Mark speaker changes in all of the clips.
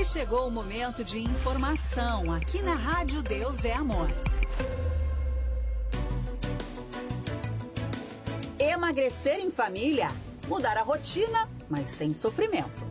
Speaker 1: E chegou o momento de informação aqui na Rádio Deus é Amor. Emagrecer em família, mudar a rotina, mas sem sofrimento.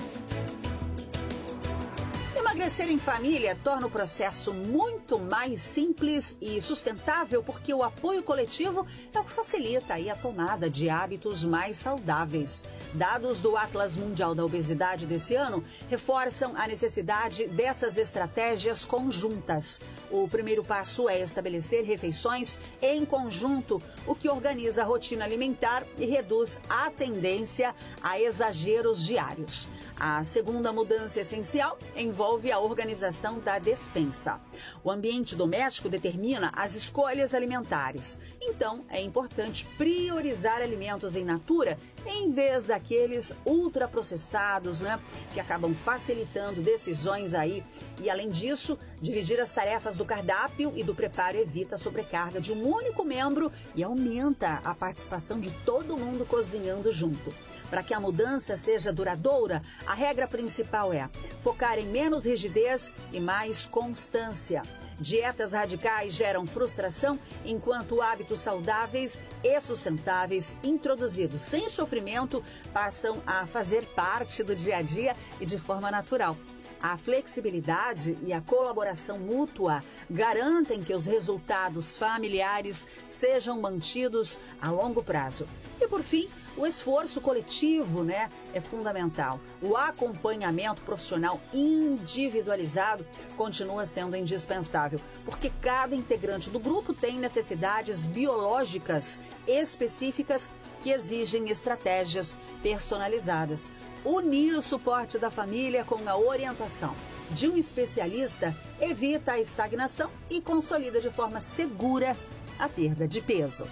Speaker 1: Emagrecer em família torna o processo muito mais simples e sustentável porque o apoio coletivo é o que facilita aí a tomada de hábitos mais saudáveis. Dados do Atlas Mundial da Obesidade desse ano reforçam a necessidade dessas estratégias conjuntas. O primeiro passo é estabelecer refeições em conjunto, o que organiza a rotina alimentar e reduz a tendência a exageros diários. A segunda mudança essencial envolve a organização da despensa. O ambiente doméstico determina as escolhas alimentares. Então, é importante priorizar alimentos em natura em vez daqueles ultraprocessados, que acabam facilitando decisões aí. E, além disso, dividir as tarefas do cardápio e do preparo evita a sobrecarga de um único membro e aumenta a participação de todo mundo cozinhando junto. Para que a mudança seja duradoura, a regra principal é focar em menos rigidez e mais constância. Dietas radicais geram frustração, enquanto hábitos saudáveis e sustentáveis, introduzidos sem sofrimento, passam a fazer parte do dia a dia e de forma natural. A flexibilidade e a colaboração mútua garantem que os resultados familiares sejam mantidos a longo prazo. E, por fim, o esforço coletivo, é fundamental. O acompanhamento profissional individualizado continua sendo indispensável, porque cada integrante do grupo tem necessidades biológicas específicas que exigem estratégias personalizadas. Unir o suporte da família com a orientação de um especialista evita a estagnação e consolida de forma segura a perda de peso.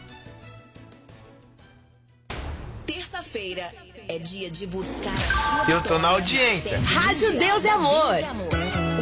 Speaker 2: Terça-feira é dia de buscar.
Speaker 3: Eu tô na audiência.
Speaker 2: Rádio Deus é Amor.